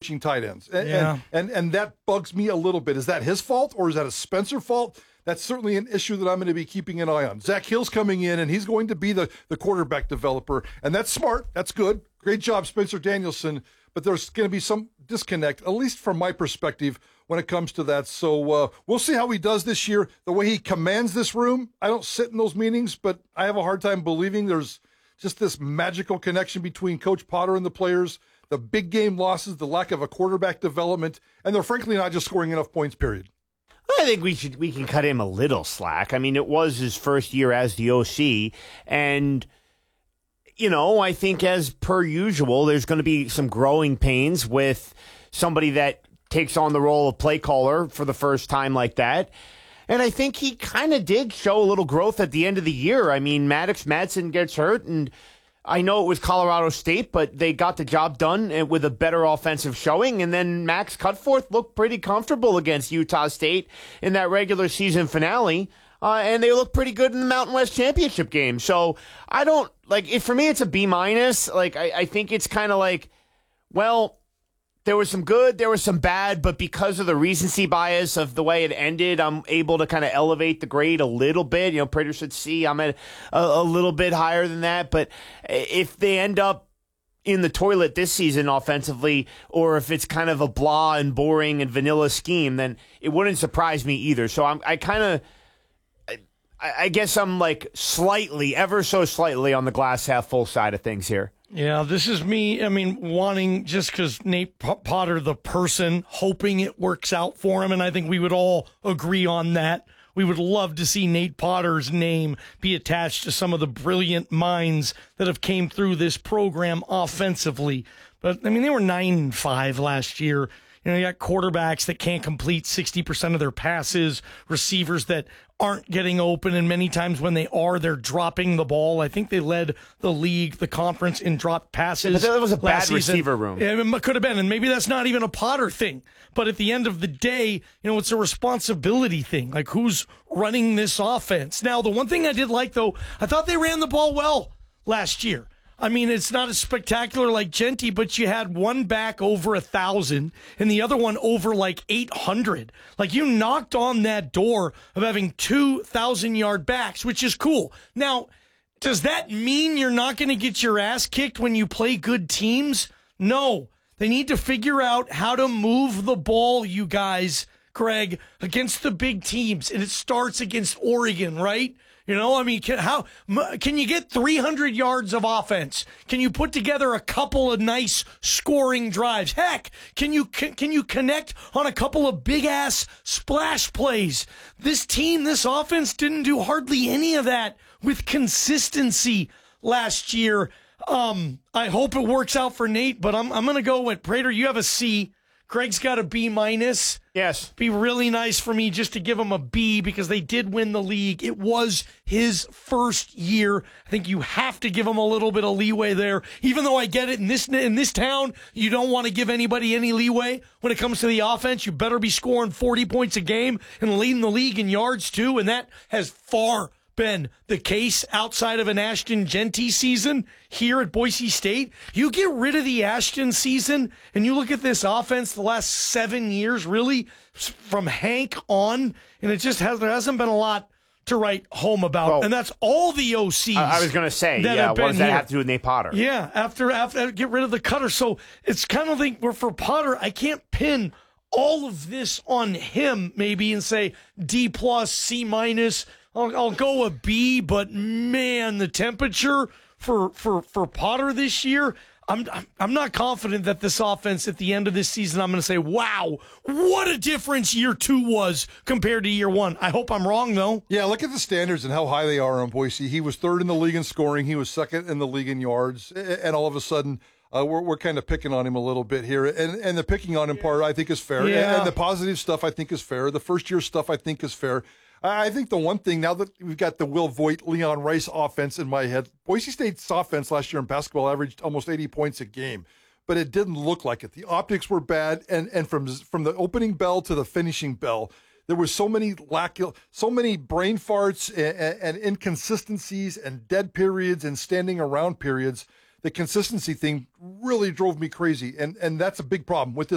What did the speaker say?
switching tight ends. Yeah. And that bugs me a little bit. Is that his fault or is that a Spencer fault? That's certainly an issue that I'm going to be keeping an eye on. Zach Hill's coming in, and he's going to be the quarterback developer. And that's smart. That's good. Great job, Spencer Danielson. But there's going to be some disconnect, at least from my perspective, when it comes to that. So we'll see how he does this year. The way he commands this room, I don't sit in those meetings, but I have a hard time believing there's just this magical connection between Coach Potter and the players, the big game losses, the lack of a quarterback development, and they're frankly not just scoring enough points, period. I think we can cut him a little slack. I mean, it was his first year as the OC, and I think as per usual, there's going to be some growing pains with somebody that takes on the role of play caller for the first time like that. And I think he kind of did show a little growth at the end of the year. I mean, Maddox Madsen gets hurt, and I know it was Colorado State, but they got the job done with a better offensive showing. And then Max Cutforth looked pretty comfortable against Utah State in that regular season finale. And they look pretty good in the Mountain West Championship game. So I don't for me, it's a B-. I think it's kind of like, well, there was some good, there was some bad, but because of the recency bias of the way it ended, I'm able to kind of elevate the grade a little bit. Prater should see I'm at a little bit higher than that. But if they end up in the toilet this season offensively, or if it's kind of a blah and boring and vanilla scheme, then it wouldn't surprise me either. So I guess I'm slightly, ever so slightly on the glass half full side of things here. Yeah, this is me, wanting, just because Nate Potter, the person, hoping it works out for him, and I think we would all agree on that. We would love to see Nate Potter's name be attached to some of the brilliant minds that have came through this program offensively. But, they were 9-5 last year. You got quarterbacks that can't complete 60% of their passes, receivers that aren't getting open, and many times when they are, they're dropping the ball. I think they led the league, the conference, in dropped passes. But that was a bad season. Receiver room. Yeah, it could have been, and maybe that's not even a Potter thing. But at the end of the day, it's a responsibility thing. Who's running this offense? Now, the one thing I did like, though, I thought they ran the ball well last year. It's not as spectacular like Genty, but you had one back over 1,000 and the other one over 800. You knocked on that door of having 2,000-yard backs, which is cool. Now, does that mean you're not going to get your ass kicked when you play good teams? No. They need to figure out how to move the ball, you guys, Greg, against the big teams. And it starts against Oregon, right? Can you get 300 yards of offense? Can you put together a couple of nice scoring drives? Heck, can you connect on a couple of big ass splash plays? This team, this offense didn't do hardly any of that with consistency last year. I hope it works out for Nate, but I'm going to go with Prater. You have a C. Greg's got a B-. Yes. Be really nice for me just to give him a B because they did win the league. It was his first year. I think you have to give him a little bit of leeway there. Even though I get it, in this town, you don't want to give anybody any leeway when it comes to the offense. You better be scoring 40 points a game and leading the league in yards too, and that has far been the case outside of an Ashton Genty season here at Boise State. You get rid of the Ashton season and you look at this offense the last 7 years, really, from Hank on, and there hasn't been a lot to write home about. Well, and that's all the OCs. I was going to say, what does that have to do with Nate Potter? Yeah, after get rid of the cutter. So it's kind of where for Potter, I can't pin all of this on him maybe and say D+, C-. I'll go a B, but man, the temperature for Potter this year, I'm not confident that this offense at the end of this season, I'm going to say, wow, what a difference year 2 was compared to year 1. I hope I'm wrong, though. Yeah, look at the standards and how high they are on Boise. He was 3rd in the league in scoring. He was 2nd in the league in yards. And all of a sudden, we're kind of picking on him a little bit here. And the picking on him part, I think, is fair. Yeah. And the positive stuff, I think, is fair. The first-year stuff, I think, is fair. I think the one thing, now that we've got the Will Voigt, Leon Rice offense in my head, Boise State's offense last year in basketball averaged almost 80 points a game, but it didn't look like it. The optics were bad, and from the opening bell to the finishing bell, there was so many brain farts and inconsistencies and dead periods and standing around periods. The consistency thing really drove me crazy, and that's a big problem with this